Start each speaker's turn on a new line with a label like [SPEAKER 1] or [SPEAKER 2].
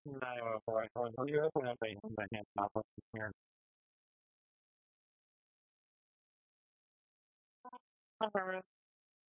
[SPEAKER 1] Này mà hồi hồi giữa của em mình không phải hẹn nào không nghe.